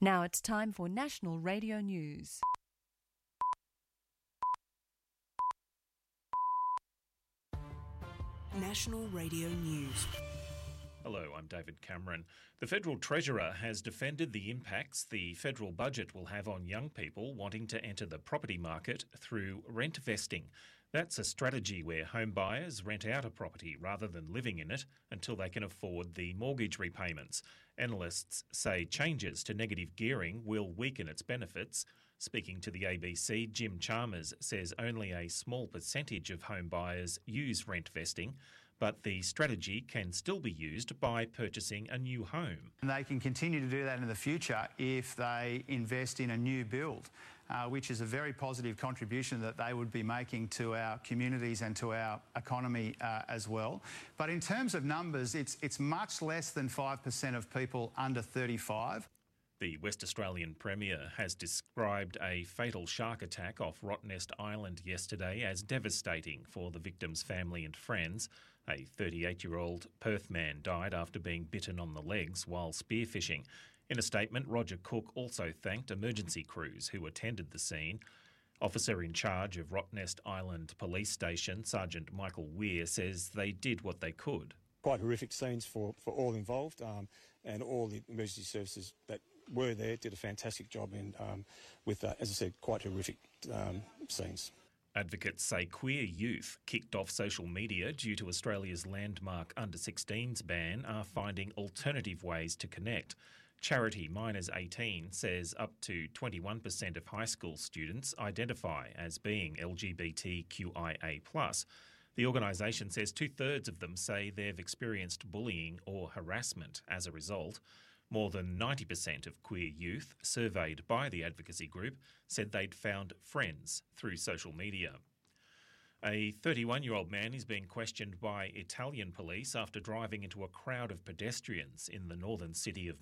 Now it's time for National Radio News. National Radio News. Hello, I'm David Cameron. The Federal Treasurer has defended the impacts the federal budget will have on young people wanting to enter the property market through rent vesting. That's a strategy where home buyers rent out a property rather than living in it until they can afford the mortgage repayments. Analysts say changes to negative gearing will weaken its benefits. Speaking to the ABC, Jim Chalmers says only a small percentage of home buyers use rent vesting, but the strategy can still be used by purchasing a new home. And they can continue to do that in the future if they invest in a new build, which is a very positive contribution that they would be making to our communities and to our economy as well. But in terms of numbers, it's much less than 5% of people under 35. The West Australian Premier has described a fatal shark attack off Rottnest Island yesterday as devastating for the victim's family and friends. A 38-year-old Perth man died after being bitten on the legs while spearfishing. In a statement, Roger Cook also thanked emergency crews who attended the scene. Officer in charge of Rottnest Island Police Station, Sergeant Michael Weir, says they did what they could. Quite horrific scenes for all involved, and all the emergency services that were there did a fantastic job with, as I said, quite horrific scenes. Advocates say queer youth kicked off social media due to Australia's landmark under-16s ban are finding alternative ways to connect. Charity Minors 18 says up to 21% of high school students identify as being LGBTQIA+. The organisation says 2/3 of them say they've experienced bullying or harassment as a result. More than 90% of queer youth surveyed by the advocacy group said they'd found friends through social media. A 31-year-old man is being questioned by Italian police after driving into a crowd of pedestrians in the northern city of